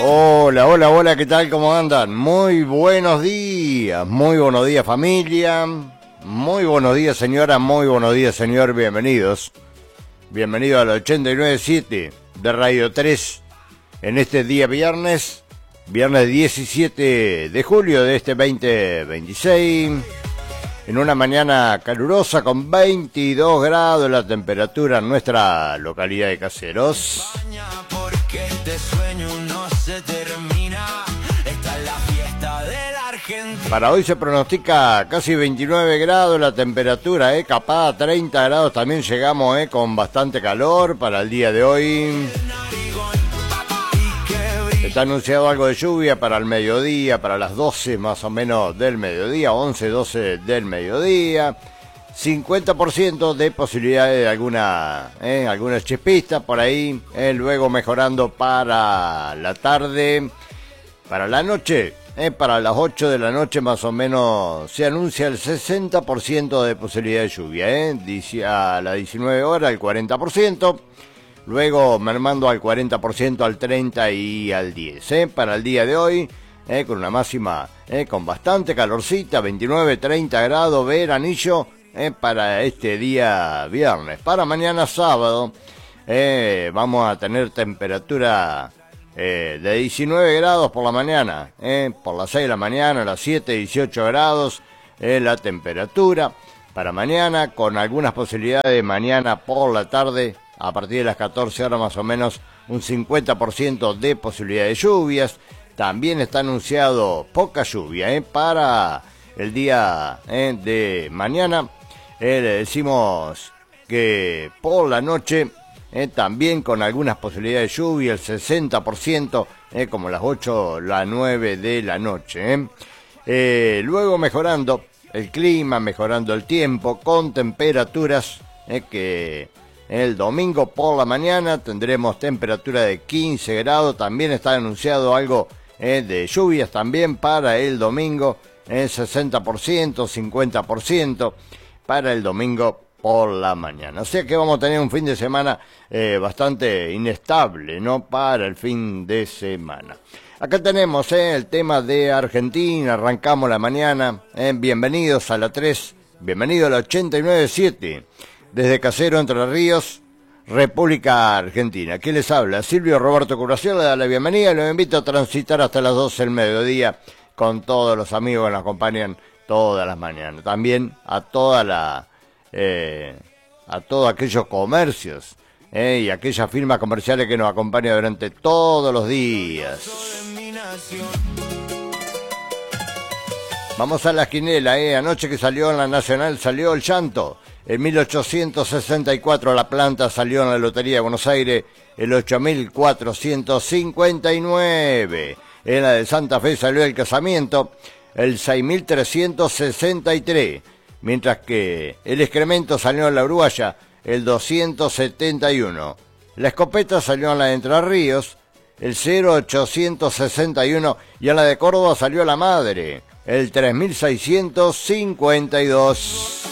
Hola, hola, hola, ¿qué tal? ¿Cómo andan? Muy buenos días familia, muy buenos días señora, muy buenos días señor, bienvenidos. Bienvenido al 89.7 de Radio 3 en este día viernes 17 de julio de este 2026. En una mañana calurosa con 22 grados la temperatura en nuestra localidad de Caseros. Para hoy se pronostica casi 29 grados la temperatura, capaz a 30 grados también llegamos con bastante calor para el día de hoy. Está anunciado algo de lluvia para el mediodía, para las 12 más o menos del mediodía, 11, 12 del mediodía. 50% de posibilidades de alguna chispista por ahí, luego mejorando para la tarde, para la noche, para las 8 de la noche más o menos se anuncia el 60% de posibilidad de lluvia, dice a las 19 horas el 40%. Luego mermando al 40%, al 30% y al 10%. Para el día de hoy, con una máxima con bastante calorcita, 29, 30 grados, veranillo, para este día viernes. Para mañana sábado, vamos a tener temperatura de 19 grados por la mañana. Por las 6 de la mañana, a las 7, 18 grados la temperatura. Para mañana, con algunas posibilidades de mañana por la tarde, a partir de las 14 horas más o menos, un 50% de posibilidad de lluvias. También está anunciado poca lluvia para el día de mañana. Le decimos que por la noche también con algunas posibilidades de lluvia, el 60%, como las 8, las 9 de la noche. Luego mejorando el clima, mejorando el tiempo, con temperaturas que... El domingo por la mañana tendremos temperatura de 15 grados. También está anunciado algo de lluvias también para el domingo. 60%, 50% para el domingo por la mañana. O sea que vamos a tener un fin de semana bastante inestable, ¿no? Para el fin de semana. Acá tenemos el tema de Argentina. Arrancamos la mañana. Bienvenidos a la 3. Bienvenido al 89.7. Desde Casero, Entre Ríos, República Argentina. ¿Quién les habla? Silvio Roberto Curación, le da la bienvenida y los invito a transitar hasta las 12 del mediodía con todos los amigos que nos acompañan todas las mañanas. También a todos aquellos comercios y aquellas firmas comerciales que nos acompañan durante todos los días. Vamos a la quinela, anoche que salió en la Nacional, salió el llanto. En 1864 la planta salió en la Lotería de Buenos Aires el 8459. En la de Santa Fe salió el casamiento el 6363. Mientras que el excremento salió en la Uruguaya el 271. La escopeta salió en la de Entre Ríos el 0861 y en la de Córdoba salió la madre el 3652.